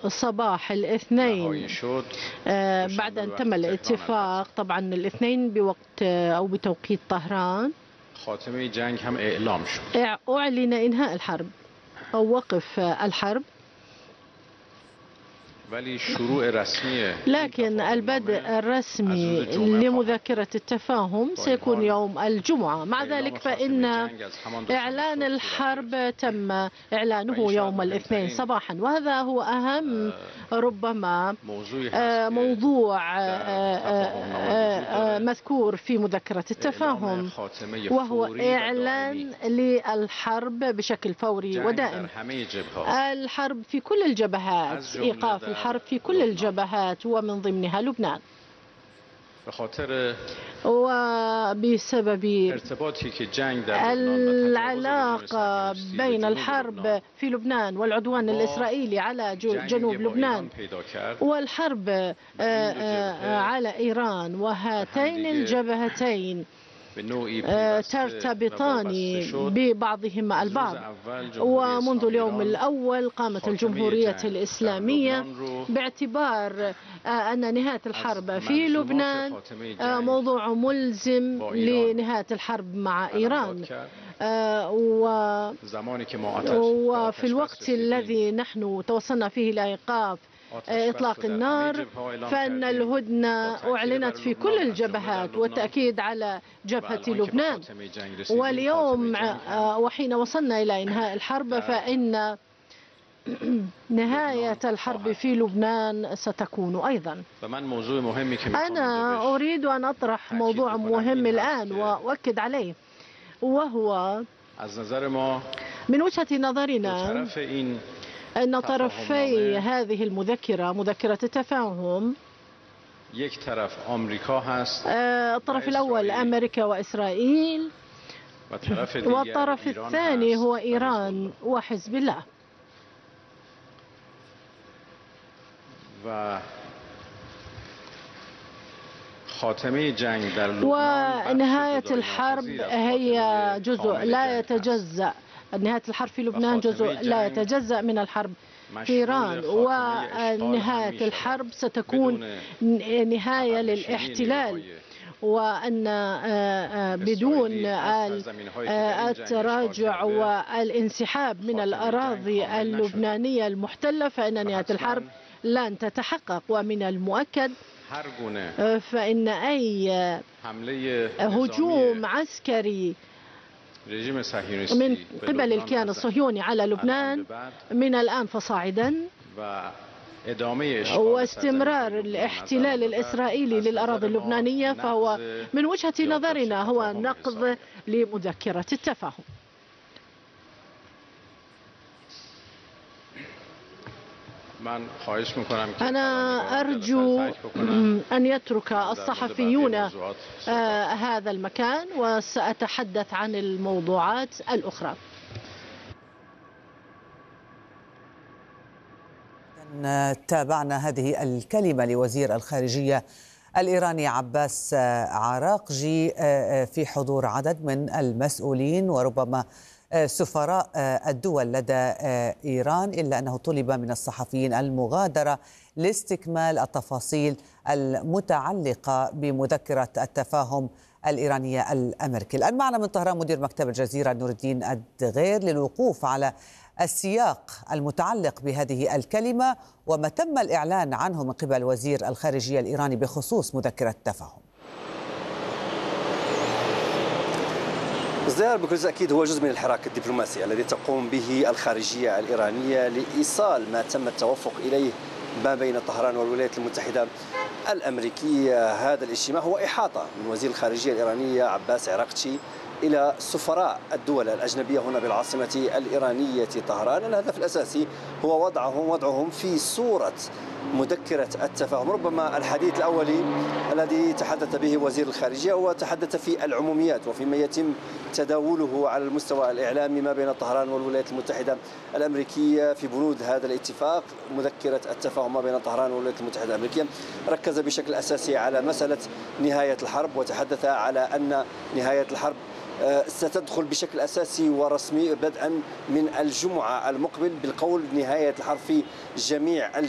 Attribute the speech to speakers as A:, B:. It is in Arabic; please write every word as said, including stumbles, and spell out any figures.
A: صباح الاثنين بعد أن تم الاتفاق طبعا الاثنين بوقت أو بتوقيت طهران أعلن إنهاء الحرب أو وقف الحرب، لكن البدء الرسمي لمذكرة التفاهم سيكون يوم الجمعة. مع ذلك فإن إعلان الحرب تم إعلانه يوم الاثنين صباحا، وهذا هو أهم ربما موضوع مذكور في مذكرة التفاهم، وهو إعلان للحرب بشكل فوري ودائم. الحرب في كل الجبهات، إيقاف الحرب في كل الجبهات ومن ضمنها لبنان، وبسبب العلاقة بين الحرب في لبنان والعدوان الإسرائيلي على جنوب لبنان والحرب على إيران، وهاتين الجبهتين ترتبطان ببعضهما البعض. ومنذ اليوم الأول قامت الجمهورية الإسلامية باعتبار أن نهاية الحرب في لبنان موضوع ملزم لنهاية الحرب مع إيران، وفي الوقت الذي نحن توصلنا فيه إلى إيقاف إطلاق النار فإن الهدنة أعلنت في كل الجبهات والتأكيد على جبهة لبنان. واليوم وحين وصلنا إلى إنهاء الحرب فإن نهاية الحرب في لبنان ستكون أيضا. أنا أريد أن أطرح موضوع مهم الآن وأؤكد عليه، وهو من وجهة نظرنا أن طرفي هذه المذكرة، مذكرة التفاهم، الطرف الأول أمريكا وإسرائيل، والطرف الثاني هو إيران وحزب الله. ونهاية الحرب هي جزء لا يتجزأ، نهاية الحرب في لبنان جزء لا يتجزأ من الحرب في إيران، ونهاية الحرب ستكون نهاية للاحتلال، وأن بدون التراجع والانسحاب من الأراضي اللبنانية المحتلة فإن نهاية الحرب لن تتحقق. ومن المؤكد فإن أي هجوم عسكري من قبل الكيان الصهيوني على لبنان من الآن فصاعدا واستمرار الاحتلال الإسرائيلي للأراضي اللبنانية فهو من وجهة نظرنا هو نقض لمذكرة التفاهم. أنا أرجو أن يترك الصحفيون هذا المكان وسأتحدث عن الموضوعات الأخرى.
B: تابعنا هذه الكلمة لوزير الخارجية الإيراني عباس عراقجي في حضور عدد من المسؤولين وربما سفراء الدول لدى إيران، إلا أنه طلب من الصحفيين المغادرة لاستكمال التفاصيل المتعلقة بمذكرة التفاهم الإيرانية الأمريكية. الآن معنا من طهران مدير مكتب الجزيرة نور الدين الدغير للوقوف على السياق المتعلق بهذه الكلمة وما تم الإعلان عنه من قبل وزير الخارجية الإيراني بخصوص مذكرة التفاهم.
C: الزيارة بكل تأكيد هو جزء من الحراك الدبلوماسي الذي تقوم به الخارجية الإيرانية لإيصال ما تم التوافق إليه ما بين طهران والولايات المتحدة الأمريكية. هذا الاجتماع هو إحاطة من وزير الخارجية الإيرانية عباس عراقجي إلى سفراء الدول الأجنبية هنا بالعاصمة الإيرانية طهران. الهدف الأساسي هو وضعهم وضعهم في صورة مذكرة التفاهم. ربما الحديث الأولي الذي تحدث به وزير الخارجية هو تحدث في العموميات وفيما يتم تداوله على المستوى الإعلامي ما بين طهران والولايات المتحدة الأمريكية في بنود هذا الاتفاق. مذكرة التفاهم ما بين طهران والولايات المتحدة الأمريكية ركز بشكل أساسي على مسألة نهاية الحرب، وتحدث على أن نهاية الحرب ستدخل بشكل أساسي ورسمي بدءا من الجمعة المقبل بالقول نهاية الحرب في جميع